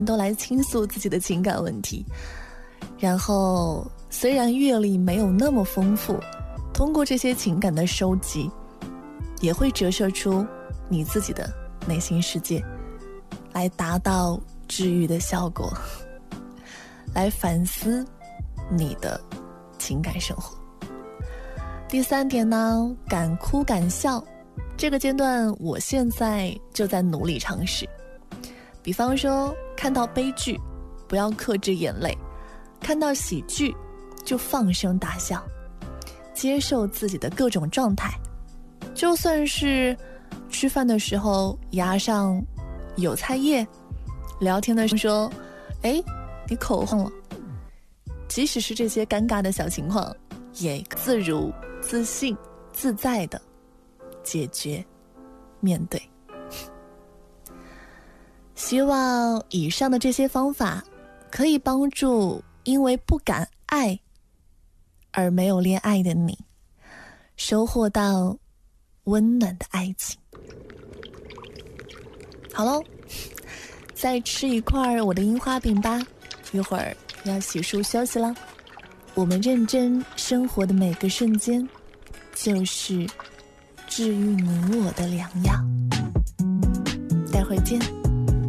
都来倾诉自己的情感问题，然后虽然阅历没有那么丰富，通过这些情感的收集，也会折射出你自己的内心世界，来达到治愈的效果，来反思你的情感生活。第3点呢，敢哭敢笑，这个阶段我现在就在努力尝试。比方说看到悲剧不要克制眼泪，看到喜剧就放声大笑，接受自己的各种状态。就算是吃饭的时候牙上有菜叶，聊天的时候说你口红了，即使是这些尴尬的小情况，也自如自信自在的解决面对。希望以上的这些方法可以帮助因为不敢爱而没有恋爱的你，收获到温暖的爱情。好咯，再吃一块我的樱花饼吧，一会儿要洗漱休息了。我们认真生活的每个瞬间，就是治愈你我的良药。待会儿见。